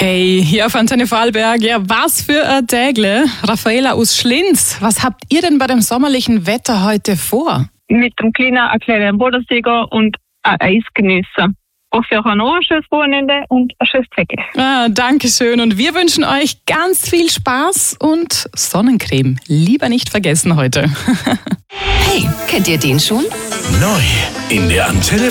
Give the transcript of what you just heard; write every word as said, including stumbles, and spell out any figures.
Hey, hier auf Antenne Vorarlberg. Ja, was für ein Tägle. Raffaela aus Schlinz, was habt ihr denn bei dem sommerlichen Wetter heute vor? Mit dem Kleinen einen kleinen Bodensee gehen und ein Eis genießen. Ich hoffe, auch noch ein schönes Wochenende und ein schönes Wetter. Ah, Dankeschön. Und wir wünschen euch ganz viel Spaß und Sonnencreme. Lieber nicht vergessen heute. Hey, kennt ihr den schon? Neu in der Antenne